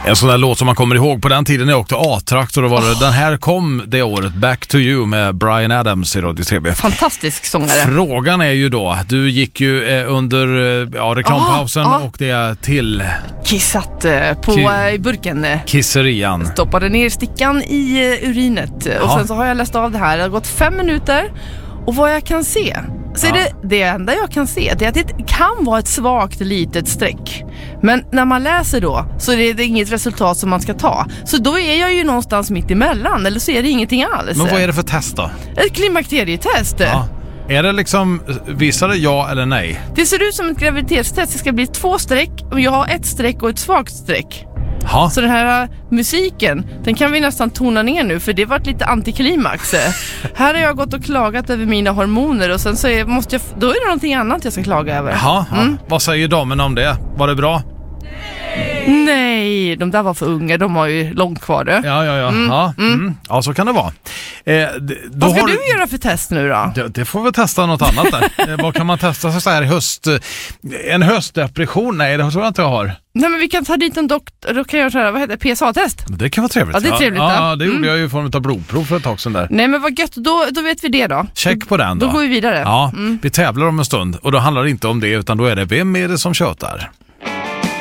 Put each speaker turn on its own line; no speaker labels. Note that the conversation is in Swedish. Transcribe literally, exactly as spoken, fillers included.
En sån där låt som man kommer ihåg på den tiden när jag åkte A-traktor, och var det, oh. den här kom det året, Back to You med Bryan Adams i Radio T V.
Fantastisk sångare.
Frågan är ju då, du gick ju eh, under ja, reklampausen oh, oh. och det till
kissat eh, på Ki- i burken.
Kisserian.
Stoppade ner stickan i eh, urinet. Oh. Och sen så har jag läst av det här. Det har gått fem minuter. Och vad jag kan se, så är det, det enda jag kan se, det är att det kan vara ett svagt litet streck. Men när man läser då, så är det inget resultat som man ska ta. Så då är jag ju någonstans mitt emellan, eller så är det ingenting alls.
Men vad är det för test då?
Ett klimakterietest.
Ja. Är det liksom, visar det ja eller nej?
Det ser ut som ett graviditetstest. Det ska bli två streck, och jag har ett streck och ett svagt streck. Ha. Så den här uh, musiken, den kan vi nästan tona ner nu, för det har varit lite antiklimax. Här har jag gått och klagat över mina hormoner, och sen så är, måste jag, då är det någonting annat jag ska klaga över.
Jaha, mm. Vad säger damen om det? Var det bra?
Nej. Nej, de där var för unga, de har ju långt kvar det.
Ja, ja, ja. Mm. Ja, mm. Mm. Ja, så kan det vara. Eh, d-
Vad ska
har...
du göra för test nu då?
Det, det får vi testa något annat där. eh, vad kan man testa så här i höst? En höstdepression? Nej, det tror jag inte jag har.
Nej, men vi kan ta dit en doktor, då kan jag köra, vad heter det, P S A-test.
Det kan vara trevligt.
Ja, det är trevligt.
Ja, ja det gjorde
mm.
jag ju i form av blodprov för ett tag sedan där.
Nej, men vad gött, då, då vet vi det då.
Check på den då.
Då går vi vidare.
Ja,
mm.
vi tävlar om en stund och då handlar det inte om det, utan då är det vem är det som tjötar.